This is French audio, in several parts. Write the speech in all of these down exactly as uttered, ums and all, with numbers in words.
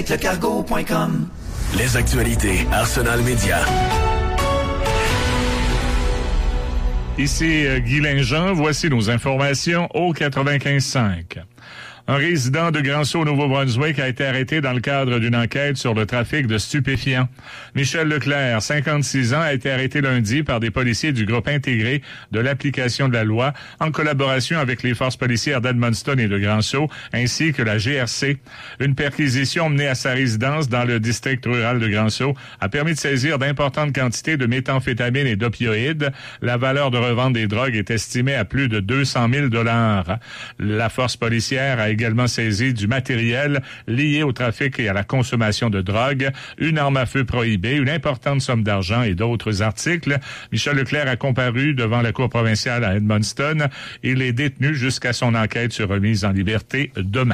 leclargo point com. Les actualités Arsenal Média. Ici euh, Guy Linjean, voici nos informations au quatre-vingt-quinze cinq. Un résident de Grand-Sault, au Nouveau-Brunswick, a été arrêté dans le cadre d'une enquête sur le trafic de stupéfiants. Michel Leclerc, cinquante-six ans, a été arrêté lundi par des policiers du groupe intégré de l'application de la loi en collaboration avec les forces policières d'Edmundston et de Grand-Sault, ainsi que la G R C. Une perquisition menée à sa résidence dans le district rural de Grand-Sault a permis de saisir d'importantes quantités de méthamphétamine et d'opioïdes. La valeur de revente des drogues est estimée à plus de deux cent mille dollars. La force policière a également saisi du matériel lié au trafic et à la consommation de drogue, une arme à feu prohibée, une importante somme d'argent et d'autres articles. Michel Leclerc a comparu devant la cour provinciale à Edmundston. Il est détenu jusqu'à son enquête sur remise en liberté demain.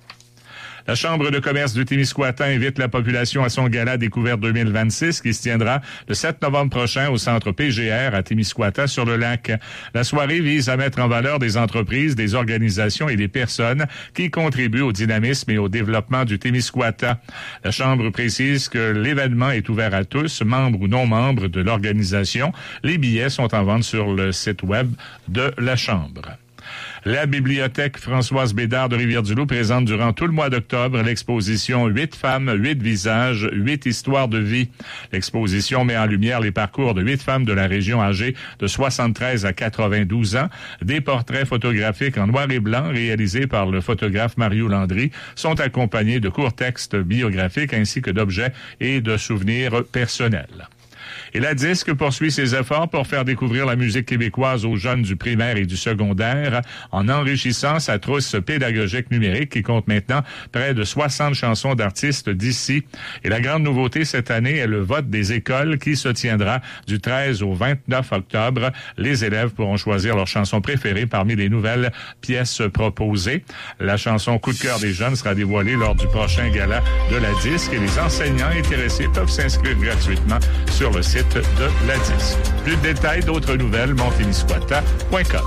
La Chambre de commerce de Témiscouata invite la population à son gala Découverte deux mille vingt-six qui se tiendra le sept novembre prochain au centre P G R à Témiscouata sur le lac. La soirée vise à mettre en valeur des entreprises, des organisations et des personnes qui contribuent au dynamisme et au développement du Témiscouata. La Chambre précise que l'événement est ouvert à tous, membres ou non membres de l'organisation. Les billets sont en vente sur le site web de la Chambre. La bibliothèque Françoise Bédard de Rivière-du-Loup présente durant tout le mois d'octobre l'exposition Huit femmes, huit visages, huit histoires de vie. L'exposition met en lumière les parcours de huit femmes de la région âgées de soixante-treize à quatre-vingt-douze ans. Des portraits photographiques en noir et blanc réalisés par le photographe Mario Landry sont accompagnés de courts textes biographiques ainsi que d'objets et de souvenirs personnels. Et la Disque poursuit ses efforts pour faire découvrir la musique québécoise aux jeunes du primaire et du secondaire en enrichissant sa trousse pédagogique numérique qui compte maintenant près de soixante chansons d'artistes d'ici. Et la grande nouveauté cette année est le vote des écoles qui se tiendra du treize au vingt-neuf octobre. Les élèves pourront choisir leur chanson préférée parmi les nouvelles pièces proposées. La chanson Coup de cœur des jeunes sera dévoilée lors du prochain gala de la Disque et les enseignants intéressés peuvent s'inscrire gratuitement sur le site de la Disque. Plus de détails, d'autres nouvelles, montémiscouata point com.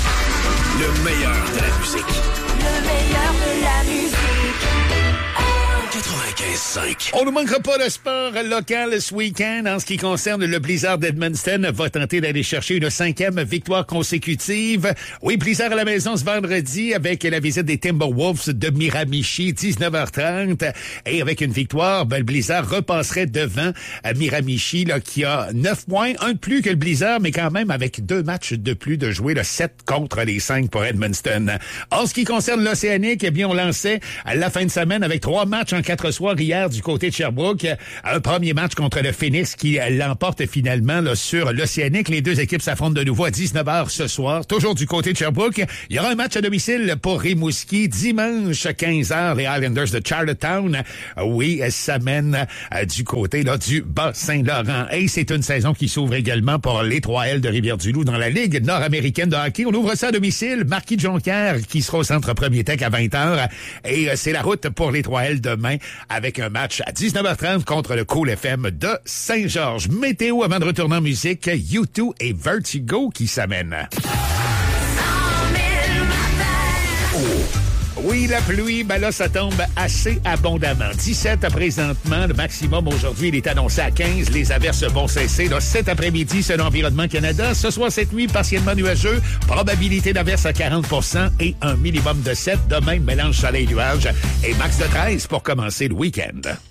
Le meilleur de la musique. Le meilleur de la musique. quatre-vingt-quinze cinq. On ne manquera pas de sport local ce week-end. En ce qui concerne le Blizzard d'Edmundston, va tenter d'aller chercher une cinquième victoire consécutive. Oui, Blizzard à la maison ce vendredi avec la visite des Timberwolves de Miramichi, dix-neuf heures trente. Et avec une victoire, ben, le Blizzard repasserait devant à Miramichi, là, qui a neuf points, un de plus que le Blizzard, mais quand même avec deux matchs de plus de jouer, le sept contre les cinq pour Edmundston. En ce qui concerne l'Océanique, eh bien, on lançait à la fin de semaine avec trois matchs en quatre soirs hier du côté de Sherbrooke. Un premier match contre le Phoenix qui l'emporte finalement là, sur l'Océanique. Les deux équipes s'affrontent de nouveau à dix-neuf heures ce soir. Toujours du côté de Sherbrooke. Il y aura un match à domicile pour Rimouski dimanche quinze heures. Les Islanders de Charlottetown. Oui, ça mène euh, du côté là du Bas-Saint-Laurent. Et c'est une saison qui s'ouvre également pour les trois L de Rivière-du-Loup dans la Ligue nord-américaine de hockey. On ouvre ça à domicile. Marquis de Jonquière qui sera au centre Premier Tech à vingt heures. Et euh, c'est la route pour les trois L demain avec un match à dix-neuf heures trente contre le Cool F M de Saint-Georges. Météo avant de retourner en musique, U deux et Vertigo qui s'amènent. Oh. Oui, la pluie, ben là, ça tombe assez abondamment. dix-sept présentement, le maximum aujourd'hui, il est annoncé à quinze. Les averses vont cesser là, cet après-midi selon Environnement Canada. Ce soir, cette nuit, partiellement nuageux, probabilité d'averse à quarante pour cent et un minimum de sept. Demain, mélange soleil-nuage et max de treize pour commencer le week-end.